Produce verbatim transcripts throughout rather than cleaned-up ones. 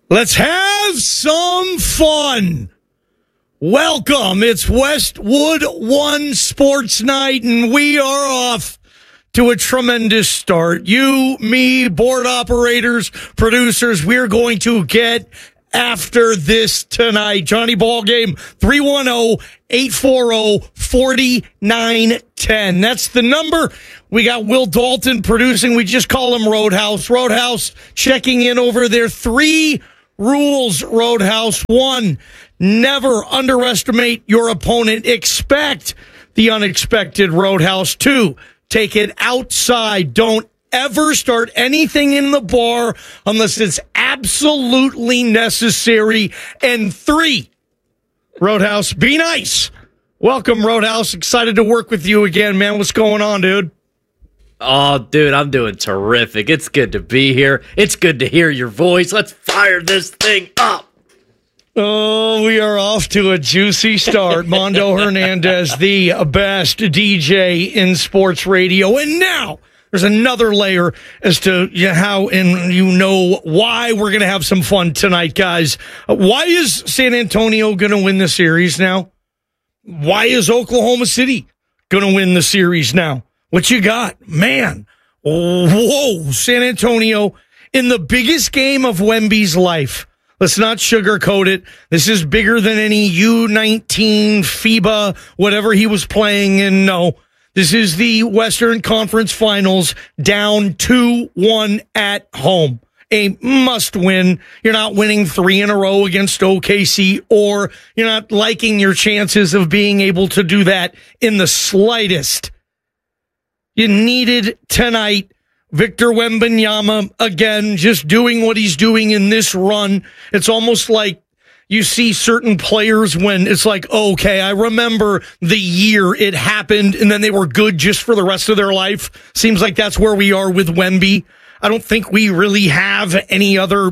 Let's have some fun. Welcome. It's Westwood One Sports Night, and we are off to a tremendous start. You, me, board operators, producers, we're going to get after this tonight. Johnny Ballgame, three one zero, eight four zero, four nine one zero. That's the number. We got Will Dalton producing. We just call him Roadhouse. Roadhouse checking in over there. Three rules, Roadhouse. One, never underestimate your opponent. Expect the unexpected, Roadhouse. Two, take it outside. Don't ever start anything in the bar unless it's absolutely necessary. And three, Roadhouse, be nice. Welcome, Roadhouse. Excited to work with you again, man. What's going on, dude? Oh, dude, I'm doing terrific. It's good to be here. It's good to hear your voice. Let's fire this thing up. Oh, we are off to a juicy start. Mondo Hernandez, the best D J in sports radio. And now there's another layer as to how and you know why we're going to have some fun tonight, guys. Why is San Antonio going to win the series now? Why is Oklahoma City going to win the series now? What you got? Man, whoa, San Antonio in the biggest game of Wemby's life. Let's not sugarcoat it. This is bigger than any U nineteen, FIBA, whatever he was playing in. No, this is the Western Conference Finals, down two one at home. A must win. You're not winning three in a row against O K C, or you're not liking your chances of being able to do that in the slightest. You needed tonight. Victor Wembanyama, again, just doing what he's doing in this run. It's almost like you see certain players when it's like, okay, I remember the year it happened, and then they were good just for the rest of their life. Seems like that's where we are with Wemby. I don't think we really have any other... Uh,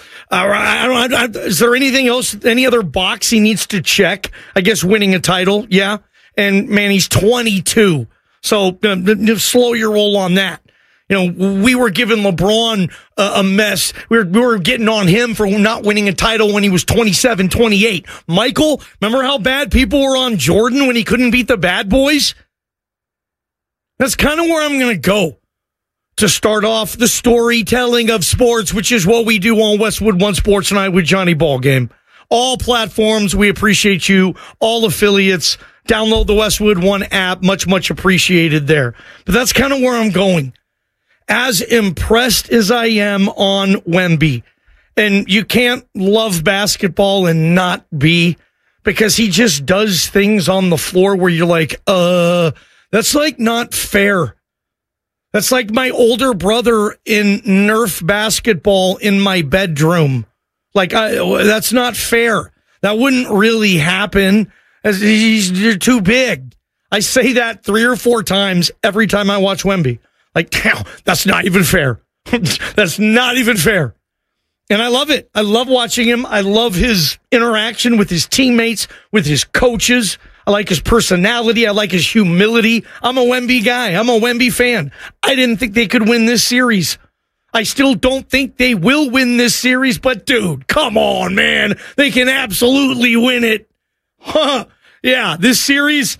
I don't, I, is there anything else, any other box he needs to check? I guess winning a title, yeah. And, man, he's twenty-two. So uh, slow your roll on that. You know, we were giving LeBron a, a mess. We were, we were getting on him for not winning a title when he was twenty-seven, twenty-eight. Michael, remember how bad people were on Jordan when he couldn't beat the bad boys? That's kind of where I'm going to go to start off the storytelling of sports, which is what we do on Westwood One Sports Night with Johnny Ballgame. All platforms, we appreciate you. All affiliates. Download the Westwood One app. Much, much appreciated there. But that's kind of where I'm going. As impressed as I am on Wemby, and you can't love basketball and not be, because he just does things on the floor where you're like, uh, that's like not fair. That's like my older brother in Nerf basketball in my bedroom. Like, I, that's not fair. That wouldn't really happen. As he's, you're too big. I say that three or four times every time I watch Wemby. Like, damn, that's not even fair. That's not even fair. And I love it. I love watching him. I love his interaction with his teammates, with his coaches. I like his personality. I like his humility. I'm a Wemby guy. I'm a Wemby fan. I didn't think they could win this series. I still don't think they will win this series, but dude, come on, man. They can absolutely win it. Huh. Yeah, this series,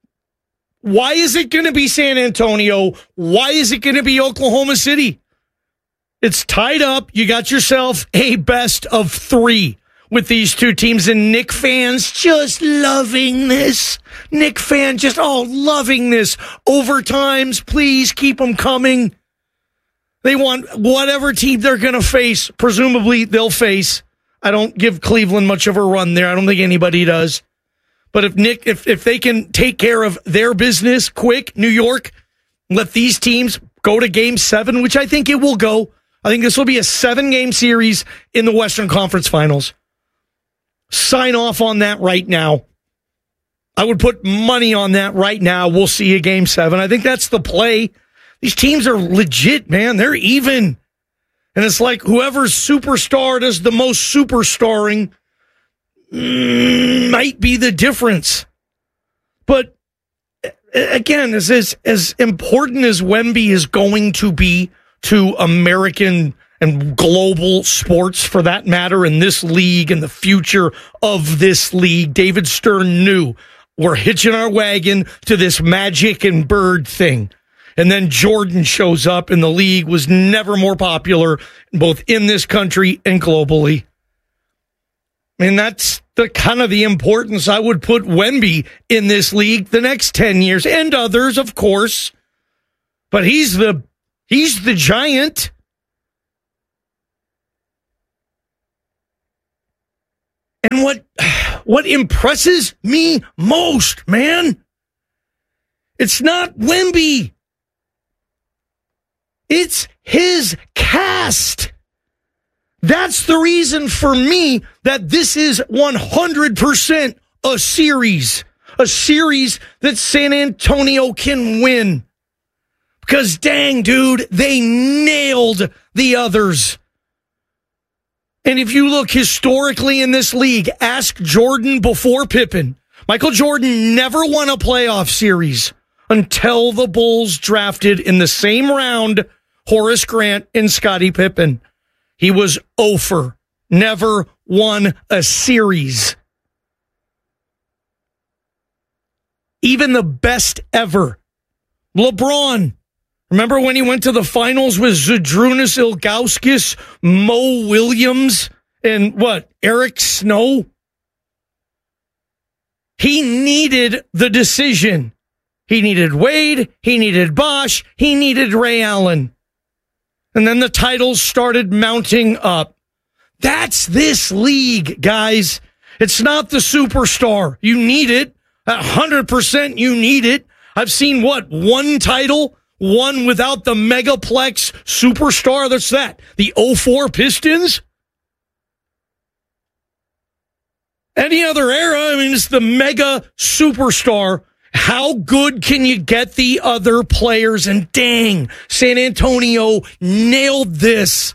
why is it going to be San Antonio? Why is it going to be Oklahoma City? It's tied up. You got yourself a best of three with these two teams, and Knick fans just loving this. Knick fans just, oh, loving this. Overtimes, please keep them coming. They want whatever team they're going to face, presumably they'll face. I don't give Cleveland much of a run there. I don't think anybody does. But if Nick, if, if they can take care of their business quick, New York, let these teams go to game seven, which I think it will go. I think this will be a seven-game series in the Western Conference Finals. Sign off on that right now. I would put money on that right now. We'll see a game seven. I think that's the play. These teams are legit, man. They're even. And it's like whoever's superstar does the most superstarring mm, might be the difference. But again, as, as as important as Wemby is going to be to American and global sports for that matter, in this league and the future of this league, David Stern knew we're hitching our wagon to this Magic and Bird thing. And then Jordan shows up, and the league was never more popular, both in this country and globally. And that's the kind of the importance I would put Wemby in this league the next ten years, and others, of course. But he's the he's the giant. And what what impresses me most, man, it's not Wemby. It's his cast. That's the reason for me that this is one hundred percent a series. A series that San Antonio can win. Because dang, dude, they nailed the others. And if you look historically in this league, ask Jordan before Pippen. Michael Jordan never won a playoff series until the Bulls drafted in the same round Horace Grant and Scottie Pippen. He was oh for, never won a series. Even the best ever. LeBron. Remember when he went to the finals with Zydrunas Ilgauskas, Mo Williams, and what, Eric Snow? He needed the decision. He needed Wade, he needed Bosh, he needed Ray Allen. And then the titles started mounting up. That's this league, guys. It's not the superstar. You need it. one hundred percent you need it. I've seen, what, one title? One without the megaplex superstar? That's that. The oh four Pistons? Any other era, I mean, it's the mega superstar. How good can you get the other players? And dang, San Antonio nailed this.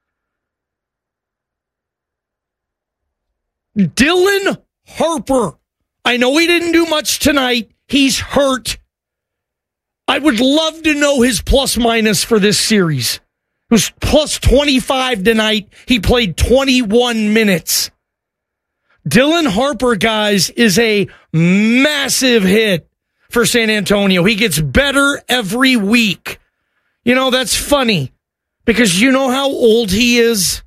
Dylan Harper. I know he didn't do much tonight. He's hurt. I would love to know his plus minus for this series. It was plus twenty-five tonight. He played twenty-one minutes. Dylan Harper, guys, is a massive hit for San Antonio. He gets better every week. You know, that's funny because you know how old he is?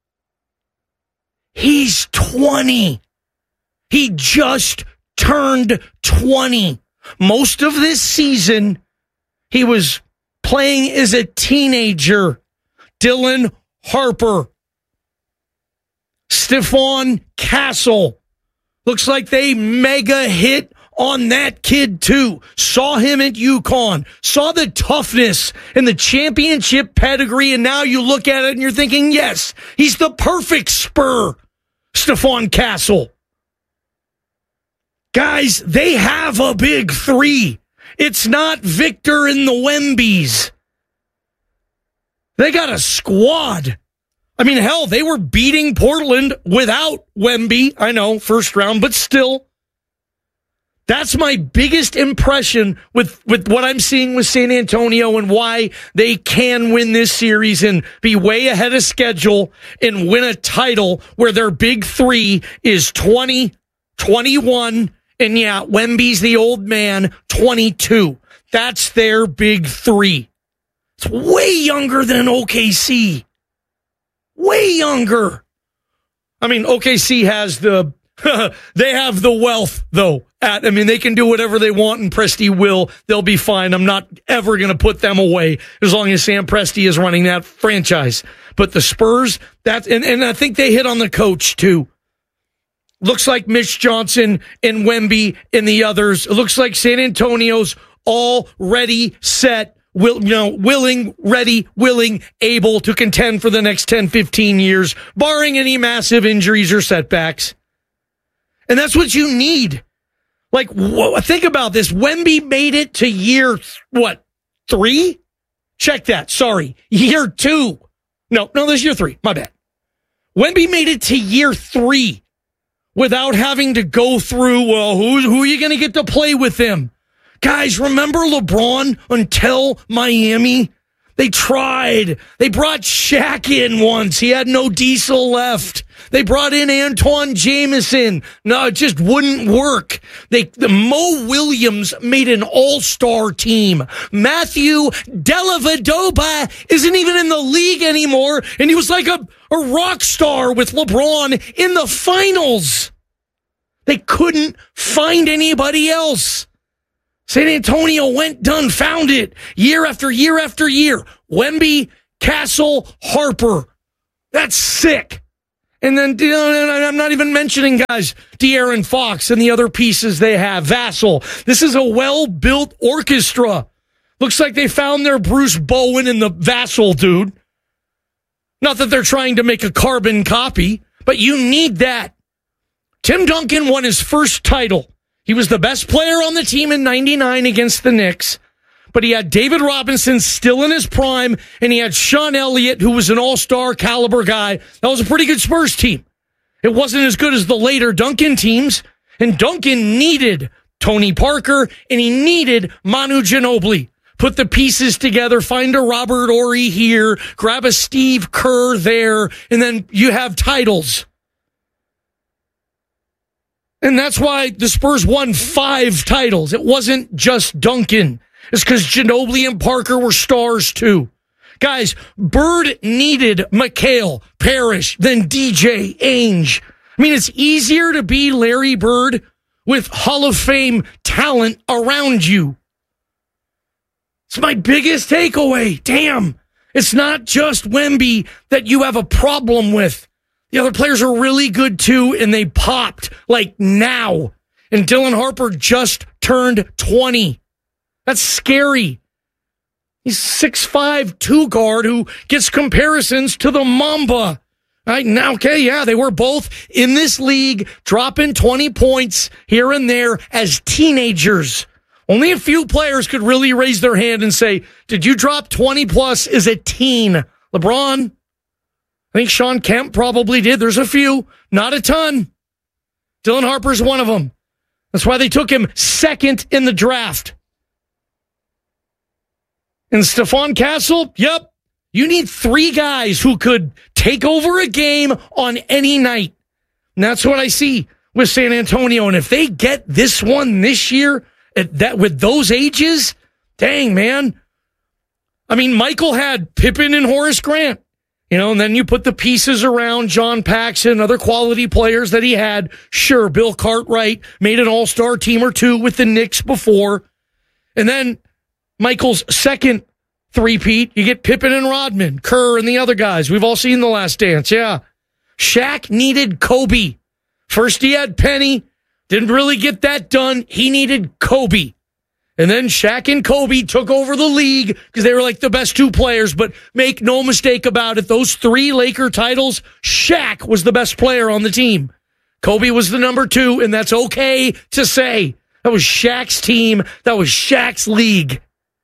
He's twenty. He just turned twenty. Most of this season, he was playing as a teenager. Dylan Harper. Stephon Castle. Looks like they mega hit on that kid too. Saw him at UConn. Saw the toughness and the championship pedigree, and now you look at it and you're thinking, yes, he's the perfect Spur. Stephon Castle. Guys, they have a big three. It's not Victor and the Wembys. They got a squad. I mean, hell, they were beating Portland without Wemby. I know, first round, but still. That's my biggest impression with, with what I'm seeing with San Antonio and why they can win this series and be way ahead of schedule and win a title where their big three is twenty, twenty-one, and yeah, Wemby's the old man, twenty-two. That's their big three. It's way younger than O K C. Way younger. I mean, O K C has the, they have the wealth, though. At, I mean, they can do whatever they want, and Presti will. They'll be fine. I'm not ever going to put them away as long as Sam Presti is running that franchise. But the Spurs, that, and, and I think they hit on the coach, too. Looks like Mitch Johnson and Wemby and the others. It looks like San Antonio's already set. Will, you know, willing, ready, willing, able to contend for the next ten, fifteen years, barring any massive injuries or setbacks. And that's what you need. Like, wh- think about this. Wemby made it to year, what, three? Check that. Sorry. Year two. No, no, this is year three. My bad. Wemby made it to year three without having to go through, well, who, who are you going to get to play with him? Guys, remember LeBron until Miami? They tried. They brought Shaq in once. He had no diesel left. They brought in Antoine Jameson. No, it just wouldn't work. They, the Mo Williams made an all-star team. Matthew Dellavedova isn't even in the league anymore, and he was like a, a rock star with LeBron in the finals. They couldn't find anybody else. San Antonio went, done, found it. Year after year after year. Wemby, Castle, Harper. That's sick. And then, you know, I'm not even mentioning guys, De'Aaron Fox and the other pieces they have. Vassell. This is a well-built orchestra. Looks like they found their Bruce Bowen in the Vassell dude. Not that they're trying to make a carbon copy, but you need that. Tim Duncan won his first title. He was the best player on the team in ninety-nine against the Knicks, but he had David Robinson still in his prime, and he had Sean Elliott, who was an all-star caliber guy. That was a pretty good Spurs team. It wasn't as good as the later Duncan teams, and Duncan needed Tony Parker, and he needed Manu Ginobili. Put the pieces together, find a Robert Horry here, grab a Steve Kerr there, and then you have titles. And that's why the Spurs won five titles. It wasn't just Duncan. It's because Ginobili and Parker were stars too. Guys, Bird needed McHale, Parrish, then D J, Ainge. I mean, it's easier to be Larry Bird with Hall of Fame talent around you. It's my biggest takeaway. Damn. It's not just Wemby that you have a problem with. The other players are really good too, and they popped like now. And Dylan Harper just turned twenty. That's scary. He's six five, two guard who gets comparisons to the Mamba. Right now, okay, yeah, they were both in this league dropping twenty points here and there as teenagers. Only a few players could really raise their hand and say, did you drop twenty plus as a teen? LeBron? I think Sean Kemp probably did. There's a few, not a ton. Dylan Harper's one of them. That's why they took him second in the draft. And Stephon Castle, yep, you need three guys who could take over a game on any night. And that's what I see with San Antonio. And if they get this one this year, at that with those ages, dang, man. I mean, Michael had Pippen and Horace Grant. You know, and then you put the pieces around John Paxson, other quality players that he had. Sure, Bill Cartwright made an all-star team or two with the Knicks before. And then Michael's second three-peat, you get Pippen and Rodman, Kerr and the other guys. We've all seen The Last Dance, yeah. Shaq needed Kobe. First he had Penny, didn't really get that done. He needed Kobe. And then Shaq and Kobe took over the league because they were like the best two players. But make no mistake about it, those three Laker titles, Shaq was the best player on the team. Kobe was the number two, and that's okay to say. That was Shaq's team. That was Shaq's league.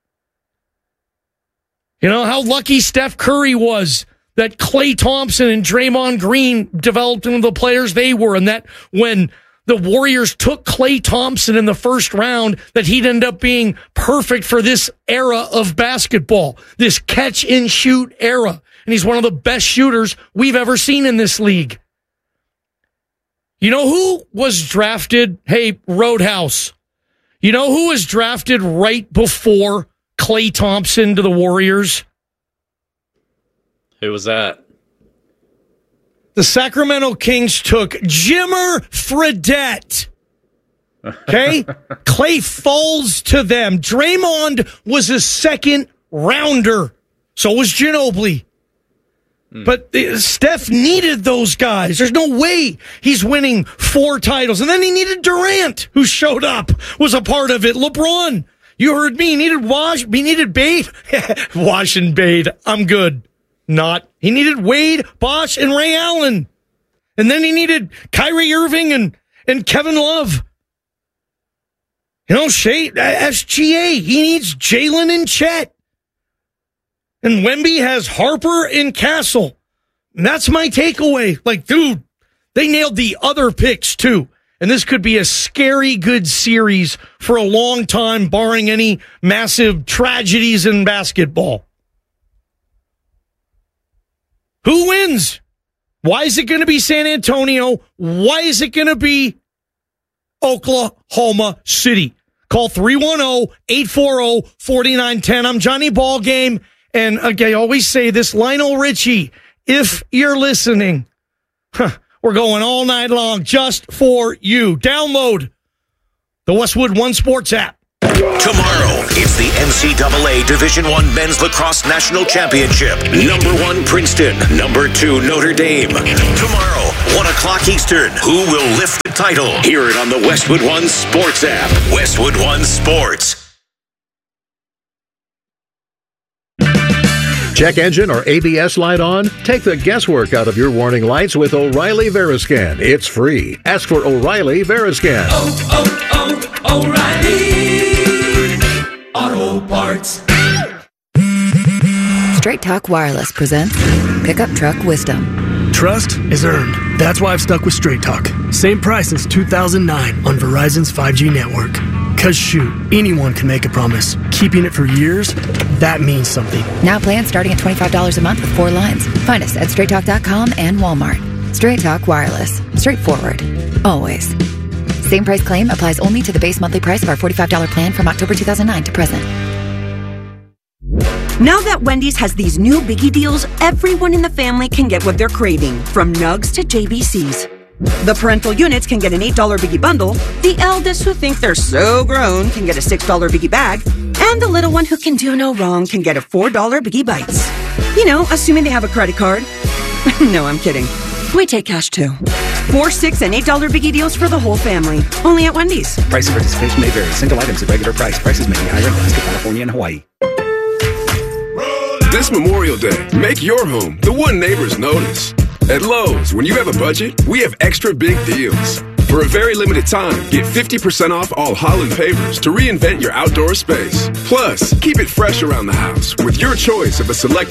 You know how lucky Steph Curry was that Klay Thompson and Draymond Green developed into the players they were, and that when the Warriors took Klay Thompson in the first round, that he'd end up being perfect for this era of basketball, this catch and shoot era. And he's one of the best shooters we've ever seen in this league. You know who was drafted? Hey, Roadhouse. You know who was drafted right before Klay Thompson to the Warriors? Who was that? The Sacramento Kings took Jimmer Fredette. Okay? Klay falls to them. Draymond was a second rounder. So was Ginobili. Mm. But uh, Steph needed those guys. There's no way he's winning four titles. And then he needed Durant, who showed up, was a part of it. LeBron, you heard me. He needed Wash. He needed Bade. Wash and Bade. I'm good. Not. He needed Wade, Bosh, and Ray Allen. And then he needed Kyrie Irving and, and Kevin Love. You know, Shea, S G A, he needs Jalen and Chet. And Wemby has Harper and Castle. And that's my takeaway. Like, dude, they nailed the other picks, too. And this could be a scary good series for a long time, barring any massive tragedies in basketball. Who wins? Why is it going to be San Antonio? Why is it going to be Oklahoma City? Call three one zero, eight four zero, four nine one zero. I'm Johnny Ballgame, and okay, I always say this, Lionel Richie, if you're listening, huh, we're going all night long just for you. Download the Westwood One Sports app. Tomorrow, it's the N C double A Division I Men's Lacrosse National Championship. Number one, Princeton. Number two, Notre Dame. Tomorrow, one o'clock Eastern. Who will lift the title? Hear it on the Westwood One Sports app. Westwood One Sports. Check engine or A B S light on? Take the guesswork out of your warning lights with O'Reilly Veriscan. It's free. Ask for O'Reilly Veriscan. Oh, oh, oh, O'Reilly Auto Parts. Straight Talk Wireless presents Pickup Truck Wisdom. Trust is earned. That's why I've stuck with Straight Talk. Same price since two thousand nine on Verizon's five G network. Cause shoot, anyone can make a promise. Keeping it for years, that means something. Now plans starting at twenty-five dollars a month with four lines. Find us at straight talk dot com and Walmart. Straight Talk Wireless. Straightforward. Always. Same price claim applies only to the base monthly price of our forty-five dollars plan from October two thousand nine to present. Now that Wendy's has these new biggie deals, everyone in the family can get what they're craving, from nugs to J B Cs. The parental units can get an eight dollars biggie bundle, the eldest who think they're so grown can get a six dollars biggie bag, and the little one who can do no wrong can get a four dollars biggie bites. You know, assuming they have a credit card. No, I'm kidding. We take cash too. Four, six, and eight dollars biggie deals for the whole family. Only at Wendy's. Price of participation may vary. Single items at regular price. Prices may be higher in Alaska, California, and Hawaii. This Memorial Day, make your home the one neighbors notice. At Lowe's, when you have a budget, we have extra big deals. For a very limited time, get fifty percent off all Holland pavers to reinvent your outdoor space. Plus, keep it fresh around the house with your choice of a select